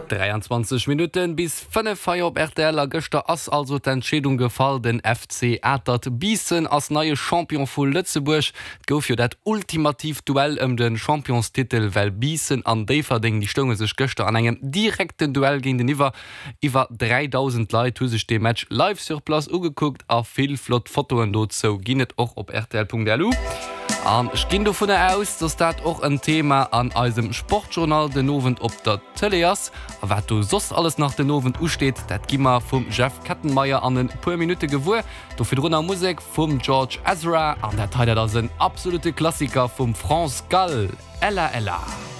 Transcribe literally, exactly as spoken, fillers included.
dreiundzwanzig Minuten bis fünf Feier op R T L Göster ass also d'Entschädung gefall den F C Ätert Biessen als neue Champion vu Lützeburg gouf jo dat ultimativ Duell ëm um den Championstitel well Biessen an Deverding die Stunge sech Göster an engem direkten Duell gin den Iwer iwwer dreitausend Leiit hu sech de Match live sur Plas ugeguckt a viel Flot Fotoen dot zo ginnet och op R T L Punkt D L. Um, ich ging davon aus, dass das auch ein Thema an unserem Sportjournal den Novent op der Tele ist. Aber was du sonst alles nach den Novent aussteht, das gibt mir vom Jeff Kattenmeier an ein paar Minuten gewohnt. Dafür drunter Musik vom George Ezra und der Teil das ein absolute Klassiker vom France Gall. Ella Ella.